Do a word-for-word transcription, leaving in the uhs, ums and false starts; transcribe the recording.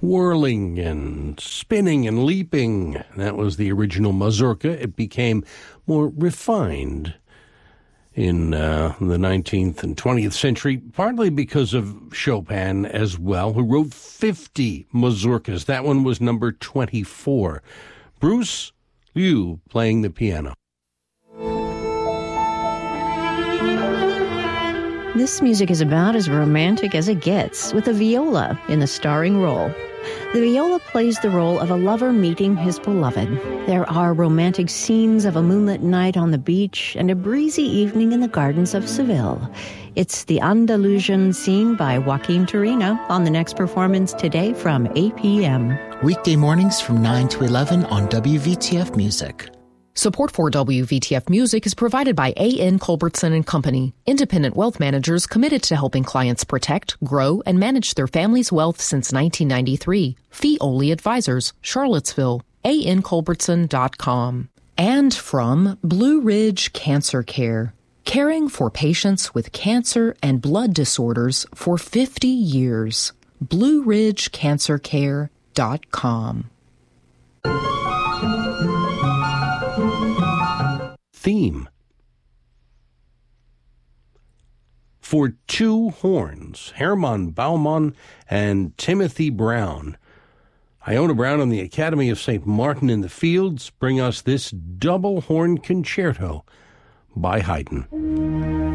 twirling and spinning and leaping. That was the original mazurka. It became more refined in uh, the nineteenth and twentieth century, partly because of Chopin as well, who wrote fifty mazurkas. That one was number twenty-four. Bruce Liu playing the piano. This music is about as romantic as it gets, with a viola in the starring role. The viola plays the role of a lover meeting his beloved. There are romantic scenes of a moonlit night on the beach and a breezy evening in the gardens of Seville. It's the Andalusian scene by Joaquin Torino on the next performance today from eight p.m. Weekday mornings from nine to eleven on W V T F Music. Support for W V T F Music is provided by A N Culbertson and Company, independent wealth managers committed to helping clients protect, grow, and manage their family's wealth since nineteen ninety-three. Fee-only advisors, Charlottesville, A N Culbertson dot com. And from Blue Ridge Cancer Care, caring for patients with cancer and blood disorders for fifty years. Blue Ridge Cancer Care dot com. Theme. For two horns, Hermann Baumann and Timothy Brown. Iona Brown and the Academy of Saint Martin in the Fields bring us this double horn concerto by Haydn.